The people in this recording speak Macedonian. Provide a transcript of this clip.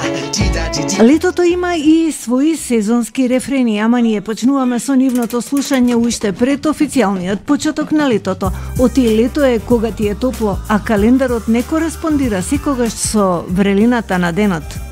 Летото има и свои сезонски рефрени, ама ние почнуваме со нивното слушање уште пред официјалниот почеток на летото. Оти лето е кога ти е топло, а календарот не кореспондира секогаш со врелината на денот.